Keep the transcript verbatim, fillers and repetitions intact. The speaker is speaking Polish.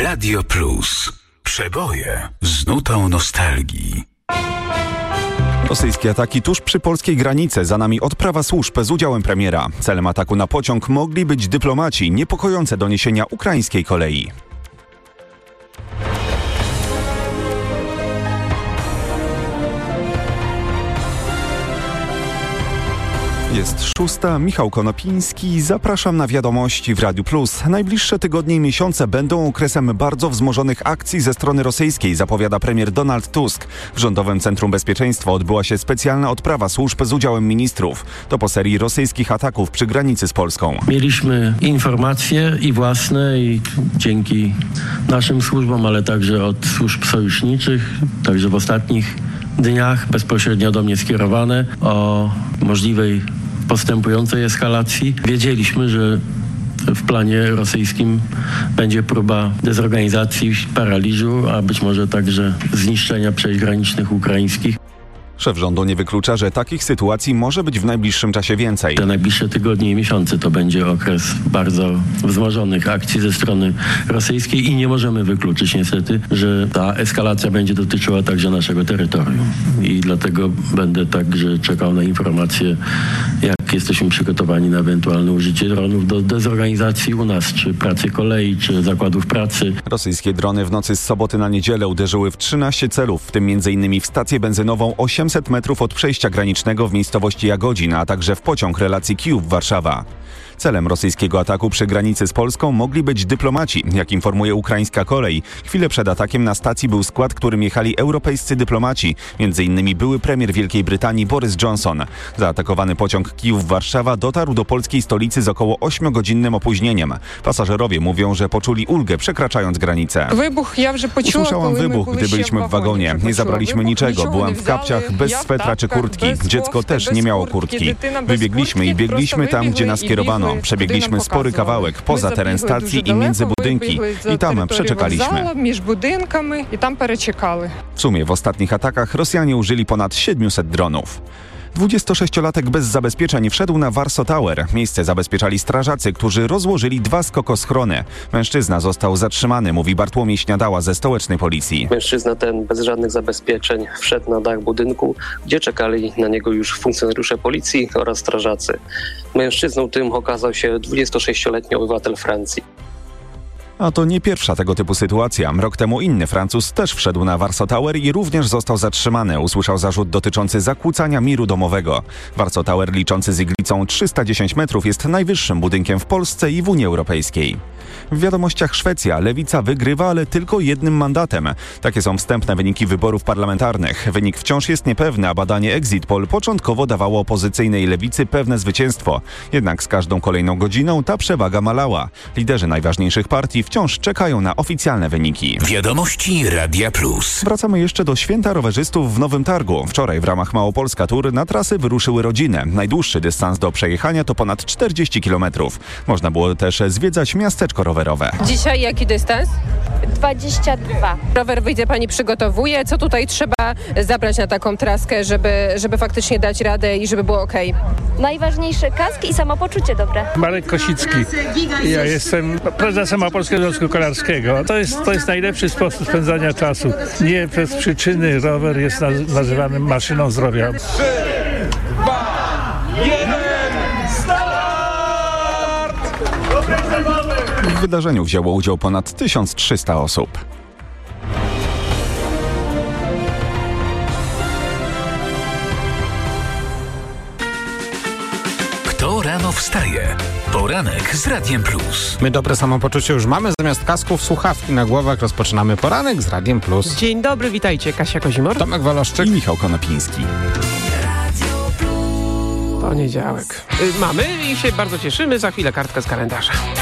Radio Plus. Przeboje z nutą nostalgii. Rosyjskie ataki tuż przy polskiej granicy, za nami odprawa służb z udziałem premiera. Celem ataku na pociąg mogli być dyplomaci, niepokojące doniesienia ukraińskiej kolei. Jest szósta, Michał Konopiński, zapraszam na wiadomości w Radiu Plus. Najbliższe tygodnie i miesiące będą okresem bardzo wzmożonych akcji ze strony rosyjskiej, zapowiada premier Donald Tusk. W Rządowym Centrum Bezpieczeństwa odbyła się specjalna odprawa służb z udziałem ministrów. To po serii rosyjskich ataków przy granicy z Polską. Mieliśmy informacje i własne, i dzięki naszym służbom, ale także od służb sojuszniczych, także w ostatnich dniach bezpośrednio do mnie skierowane o możliwej postępującej eskalacji. Wiedzieliśmy, że w planie rosyjskim będzie próba dezorganizacji, paraliżu, a być może także zniszczenia przejść granicznych ukraińskich. Szef rządu nie wyklucza, że takich sytuacji może być w najbliższym czasie więcej. Te najbliższe tygodnie i miesiące to będzie okres bardzo wzmożonych akcji ze strony rosyjskiej i nie możemy wykluczyć niestety, że ta eskalacja będzie dotyczyła także naszego terytorium. I dlatego będę także czekał na informacje, jak jesteśmy przygotowani na ewentualne użycie dronów do dezorganizacji u nas, czy pracy kolei, czy zakładów pracy. Rosyjskie drony w nocy z soboty na niedzielę uderzyły w trzynaście celów, w tym między innymi w stację benzynową osiemset metrów od przejścia granicznego w miejscowości Jagodzin, a także w pociąg relacji Kijów-Warszawa. Celem rosyjskiego ataku przy granicy z Polską mogli być dyplomaci, jak informuje ukraińska kolej. Chwilę przed atakiem na stacji był skład, którym jechali europejscy dyplomaci, między innymi były premier Wielkiej Brytanii Boris Johnson. Zaatakowany pociąg Kijów-Warszawa dotarł do polskiej stolicy z około ośmiogodzinnym opóźnieniem. Pasażerowie mówią, że poczuli ulgę przekraczając granicę. Wybuch, ja już poczułam, Usłyszałam wybuch, gdy byliśmy w wagonie. Nie zabraliśmy niczego. Byłam w kapciach, bez swetra czy kurtki. Dziecko też nie miało kurtki. Wybiegliśmy i biegliśmy tam, gdzie nas kierowano. Przebiegliśmy spory kawałek poza teren stacji i między budynki i tam przeczekaliśmy. I tam przeczekali. W sumie w ostatnich atakach Rosjanie użyli ponad siedmiuset dronów. dwudziestosześciolatek bez zabezpieczeń wszedł na Warsaw Tower. Miejsce zabezpieczali strażacy, którzy rozłożyli dwa skokoschrony. Mężczyzna został zatrzymany, mówi Bartłomiej Śniadała ze stołecznej policji. Mężczyzna ten bez żadnych zabezpieczeń wszedł na dach budynku, gdzie czekali na niego już funkcjonariusze policji oraz strażacy. Mężczyzną tym okazał się dwudziestosześcioletni obywatel Francji. A to nie pierwsza tego typu sytuacja. Rok temu inny Francuz też wszedł na Warsaw Tower i również został zatrzymany. Usłyszał zarzut dotyczący zakłócania miru domowego. Warsaw Tower, liczący z iglicą trzysta dziesięć metrów, jest najwyższym budynkiem w Polsce i w Unii Europejskiej. W wiadomościach Szwecja. Lewica wygrywa, ale tylko jednym mandatem. Takie są wstępne wyniki wyborów parlamentarnych. Wynik wciąż jest niepewny, a badanie Exit Poll początkowo dawało opozycyjnej lewicy pewne zwycięstwo. Jednak z każdą kolejną godziną ta przewaga malała. Liderzy najważniejszych partii wciąż czekają na oficjalne wyniki. Wiadomości Radia Plus. Wracamy jeszcze do Święta Rowerzystów w Nowym Targu. Wczoraj w ramach Małopolska Tour na trasy wyruszyły rodziny. Najdłuższy dystans do przejechania to ponad czterdzieści kilometrów. Można było też zwiedzać miasteczko rowerowe. Dzisiaj jaki dystans? dwadzieścia dwa. Rower wyjdzie pani przygotowuje. Co tutaj trzeba zabrać na taką traskę, żeby, żeby faktycznie dać radę i żeby było okej? Najważniejsze kask i samopoczucie dobre. Marek Kosicki. Ja jestem prezesem Małopolskiego Związku Kolarskiego. To jest, to jest najlepszy sposób spędzania czasu. Nie bez przyczyny rower jest nazywany maszyną zdrowia. trzy, dwa, jeden, start! W wydarzeniu wzięło udział ponad tysiąc trzysta osób. Kto rano wstaje? Poranek z Radiem Plus. My dobre samopoczucie już mamy. Zamiast kasków, słuchawki na głowach rozpoczynamy poranek z Radiem Plus. Dzień dobry, witajcie. Kasia Kozimor, Tomek Waloszczyk i Michał Konopiński. Poniedziałek. Y, mamy i się bardzo cieszymy. Za chwilę kartka z kalendarza.